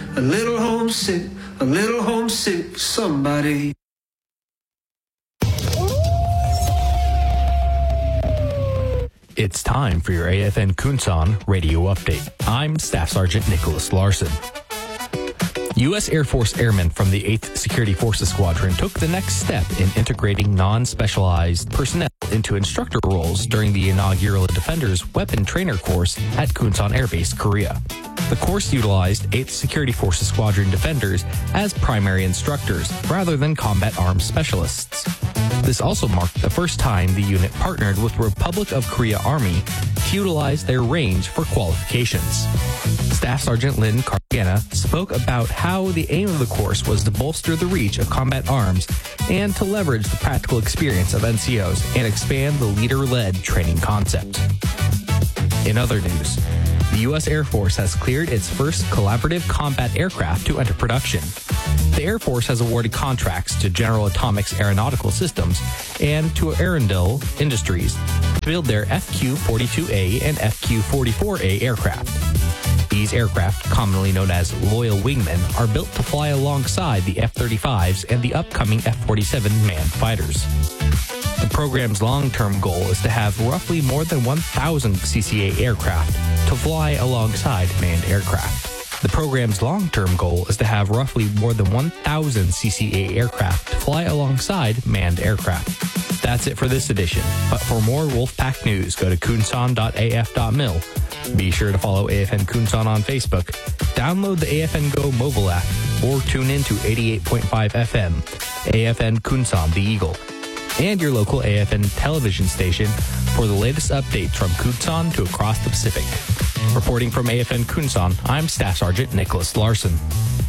a little homesick for somebody. It's time for your AFN Kunsan radio update. I'm Staff Sergeant Nicholas Larson. U.S. Air Force airmen from the 8th Security Forces Squadron took the next step in integrating non-specialized personnel into instructor roles during the inaugural Defenders Weapon Trainer course at Kunsan Air Base, Korea. The course utilized 8th Security Forces Squadron defenders as primary instructors rather than combat arms specialists. This also marked the first time the unit partnered with the Republic of Korea Army to utilize their range for qualifications. Staff Sergeant Lynn Cargena spoke about how the aim of the course was to bolster the reach of combat arms and to leverage the practical experience of NCOs and expand the leader-led training concept. In other news, the U.S. Air Force has cleared its first collaborative combat aircraft to enter production. The Air Force has awarded contracts to General Atomics Aeronautical Systems and to Arendelle Industries to build their FQ-42A and FQ-44A aircraft. These aircraft, commonly known as Loyal Wingmen, are built to fly alongside the F-35s and the upcoming F-47 manned fighters. The program's long-term goal is to have roughly more than 1,000 CCA aircraft to fly alongside manned aircraft. The program's long-term goal is to have roughly more than 1,000 CCA aircraft to fly alongside manned aircraft. That's it for this edition, but for more Wolfpack news, go to kunsan.af.mil. Be sure to follow AFN Kunsan on Facebook, download the AFN Go mobile app, or tune in to 88.5 FM, AFN Kunsan the Eagle, and your local AFN television station for the latest updates from Kunsan to across the Pacific. Reporting from AFN Kunsan, I'm Staff Sergeant Nicholas Larson.